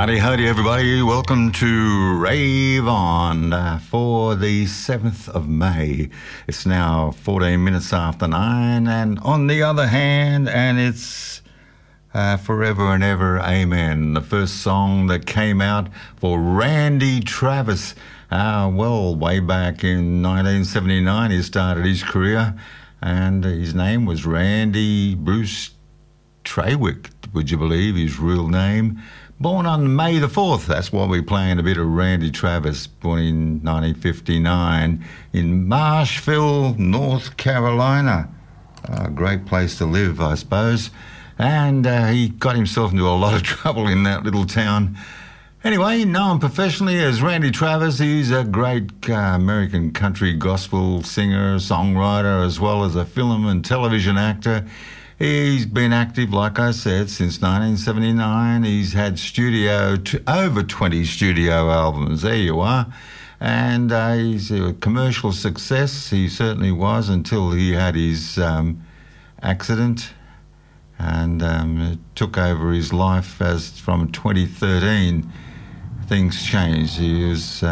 Howdy, howdy, everybody. Welcome to Rave On for the 7th of May. It's now 14 minutes after 9, and on the other hand, and it's Forever and Ever, Amen, the first song that came out for Randy Travis. Way back in 1979, he started his career, and his name was Randy Bruce Trawick, would you believe, his real name. Born on May the 4th, that's why we're playing a bit of Randy Travis, born in 1959 in Marshville, North Carolina. A great place to live, I suppose. And he got himself into a lot of trouble in that little town. Anyway, known professionally as Randy Travis, he's a great American country gospel singer, songwriter, as well as a film and television actor. He's been active, like I said, since 1979. He's had over 20 studio albums. There you are. And he's a commercial success. He certainly was until he had his accident and it took over his life as from 2013. Things changed. He was...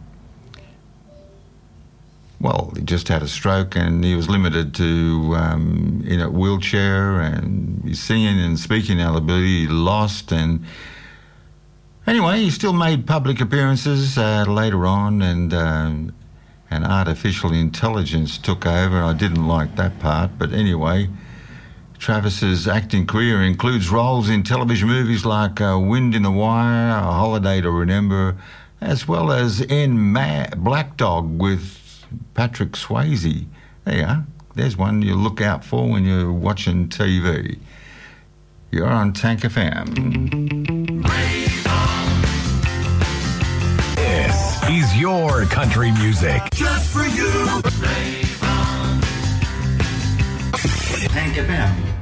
he just had a stroke and he was limited to in a wheelchair, and his singing and speaking ability he lost. And anyway, he still made public appearances later on, and artificial intelligence took over. I didn't like that part, but anyway, Travis's acting career includes roles in television movies like Wind in the Wire, A Holiday to Remember, as well as in Black Dog with Patrick Swayze. There you are. There's one you look out for when you're watching TV. You're on Tank FM. This is your country music. Just for you. Tank FM.